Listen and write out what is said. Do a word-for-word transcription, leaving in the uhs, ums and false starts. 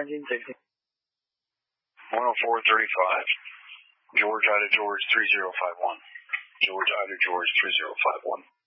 engine safety. one oh four thirty-five. George, Ida George three zero five one. George, Ida George three zero five one.